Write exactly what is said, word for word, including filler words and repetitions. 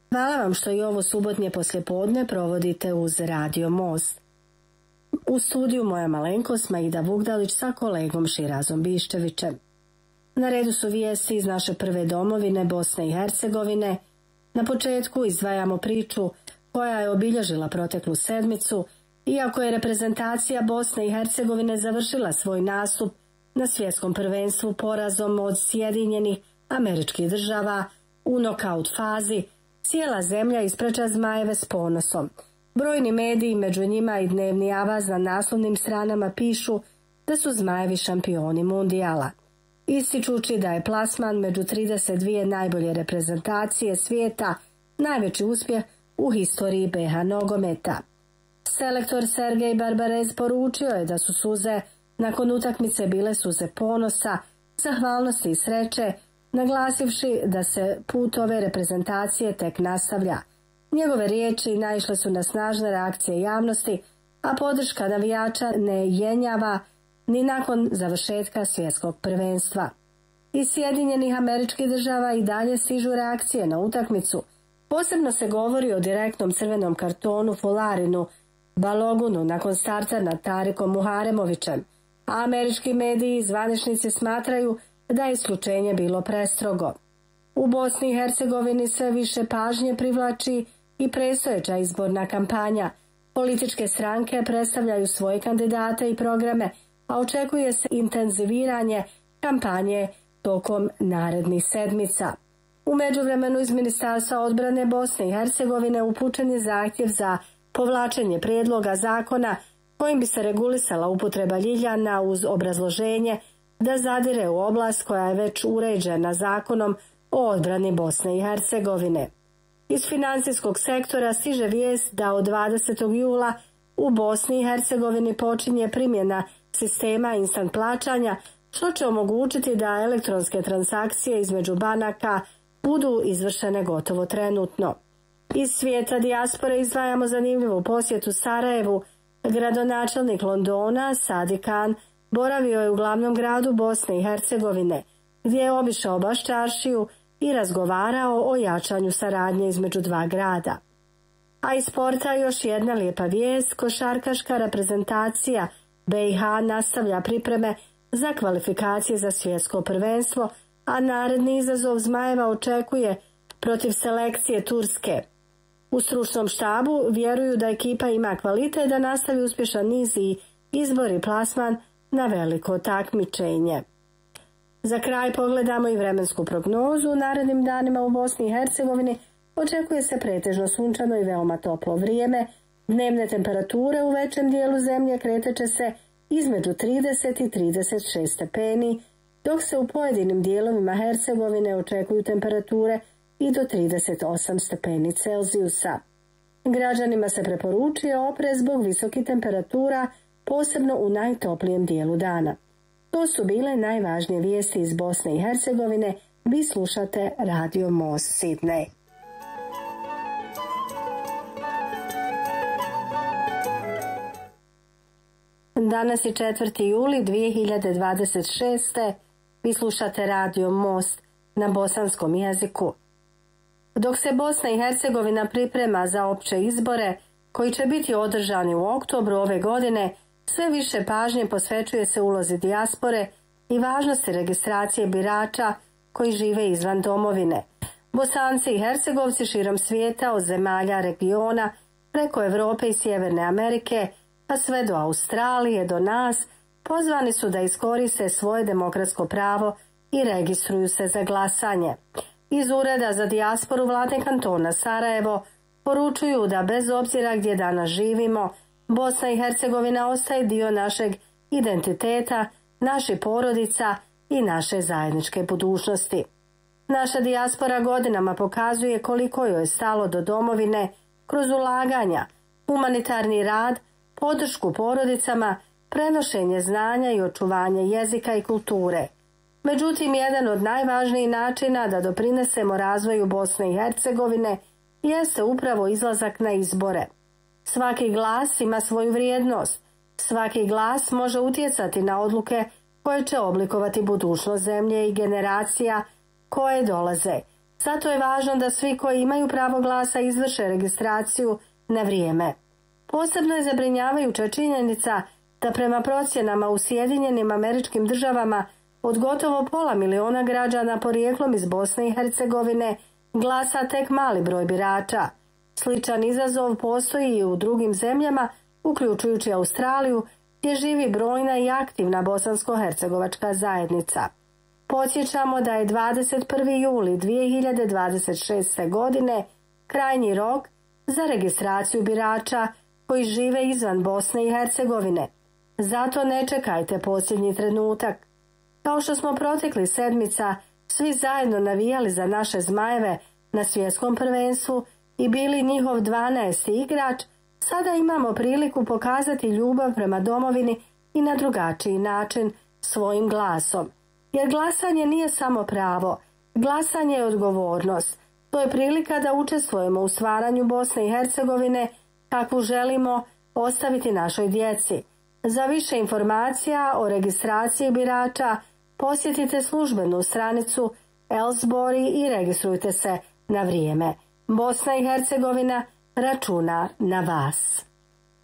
Hvala vam što i ovo subotnje poslijepodne provodite uz Radio Most. U studiju moja malenkost Maida Vugdalić sa kolegom Širazom Biščevićem. Na redu su vijesti iz naše prve domovine Bosne i Hercegovine. Na početku izdvajamo priču koja je obilježila proteklu sedmicu, iako je reprezentacija Bosne i Hercegovine završila svoj nastup na svjetskom prvenstvu porazom od Sjedinjenih Američkih Država u nokaut fazi, cijela zemlja ispraća Zmajeve s ponosom. Brojni mediji, među njima i Dnevni avaz na naslovnim stranama, pišu da su Zmajevi šampioni mundijala, ističući da je plasman među trideset dvije najbolje reprezentacije svijeta najveći uspjeh u historiji be ha nogometa. Selektor Sergej Barbarez poručio je da su suze nakon utakmice bile suze ponosa, zahvalnosti i sreće, naglasivši da se put ove reprezentacije tek nastavlja. Njegove riječi naišle su na snažne reakcije javnosti, a podrška navijača ne jenjava ni nakon završetka svjetskog prvenstva. Iz Sjedinjenih Američkih Država i dalje stižu reakcije na utakmicu. Posebno se govori o direktnom crvenom kartonu Fularinu Balogunu nakon starta nad Tarikom Muharemovićem, a američki mediji i zvaničnici smatraju da je isključenje bilo prestrogo. U Bosni i Hercegovini sve više pažnje privlači i predstojeća izborna kampanja. Političke stranke predstavljaju svoje kandidate i programe, a očekuje se intenziviranje kampanje tokom narednih sedmica. U međuvremenu iz Ministarstva odbrane Bosne i Hercegovine upućen je zahtjev za povlačenje prijedloga zakona kojim bi se regulisala upotreba ljiljana uz obrazloženje da zadire u oblast koja je već uređena zakonom o odbrani Bosne i Hercegovine. Iz financijskog sektora stiže vijest da od dvadesetog jula u Bosni i Hercegovini počinje primjena sistema instant plaćanja, što će omogućiti da elektronske transakcije između banaka budu izvršene gotovo trenutno. Iz svijeta dijaspore izdvajamo zanimljivu posjetu Sarajevu. Gradonačelnik Londona Sadi Khan boravio je u glavnom gradu Bosne i Hercegovine, gdje je obišao baš čaršiju i razgovarao o jačanju saradnje između dva grada. A iz sporta još jedna lijepa vijest, košarkaška reprezentacija be i ha nastavlja pripreme za kvalifikacije za svjetsko prvenstvo, a naredni izazov Zmajeva očekuje protiv selekcije Turske. U stručnom štabu vjeruju da ekipa ima kvalitet da nastavi uspješan niz i izbori plasman na veliko takmičenje. Za kraj pogledamo i vremensku prognozu. U narednim danima u Bosni i Hercegovini očekuje se pretežno sunčano i veoma toplo vrijeme. Dnevne temperature u većem dijelu zemlje kretat će se između trideset i trideset šest stepeni, dok se u pojedinim dijelovima Hercegovine očekuju temperature i do trideset osam stepeni Celzijusa. Građanima se preporučuje oprez zbog visokih temperatura, posebno u najtoplijem dijelu dana. To su bile najvažnije vijesti iz Bosne i Hercegovine. Vi slušate Radio Most Sidney. Danas je četvrti juli dvije hiljade dvadeset šeste. Vi slušate Radio Most na bosanskom jeziku. Dok se Bosna i Hercegovina priprema za opće izbore, koji će biti održani u oktobru ove godine, sve više pažnje posvećuje se ulozi dijaspore i važnosti registracije birača koji žive izvan domovine. Bosanci i Hercegovci širom svijeta, od zemalja regiona, preko Europe i Sjeverne Amerike, pa sve do Australije, do nas, pozvani su da iskoriste svoje demokratsko pravo i registruju se za glasanje. Iz Ureda za dijasporu Vlade kantona Sarajevo poručuju da bez obzira gdje danas živimo, Bosna i Hercegovina ostaje dio našeg identiteta, naših porodica i naše zajedničke budućnosti. Naša dijaspora godinama pokazuje koliko joj je stalo do domovine kroz ulaganja, humanitarni rad, podršku porodicama, prenošenje znanja i očuvanje jezika i kulture. Međutim, jedan od najvažnijih načina da doprinesemo razvoju Bosne i Hercegovine jeste upravo izlazak na izbore. Svaki glas ima svoju vrijednost. Svaki glas može utjecati na odluke koje će oblikovati budućnost zemlje i generacija koje dolaze. Zato je važno da svi koji imaju pravo glasa izvrše registraciju na vrijeme. Posebno je zabrinjavajuća činjenica da prema procjenama u Sjedinjenim Američkim Državama od gotovo pola miliona građana porijeklom iz Bosne i Hercegovine glasa tek mali broj birača. Sličan izazov postoji i u drugim zemljama, uključujući Australiju, gdje živi brojna i aktivna bosansko-hercegovačka zajednica. Podsjećamo da je dvadeset prvi juli dvije hiljade dvadeset šeste. godine krajnji rok za registraciju birača koji žive izvan Bosne i Hercegovine. Zato ne čekajte posljednji trenutak. Kao što smo protekli sedmica svi zajedno navijali za naše Zmajeve na svjetskom prvenstvu i bili njihov dvanaesti igrač, sada imamo priliku pokazati ljubav prema domovini i na drugačiji način svojim glasom. Jer glasanje nije samo pravo, glasanje je odgovornost. To je prilika da učestvujemo u stvaranju Bosne i Hercegovine kakvu želimo ostaviti našoj djeci. Za više informacija o registraciji birača posjetite službenu stranicu Elsbori i registrujte se na vrijeme. Bosna i Hercegovina računa na vas.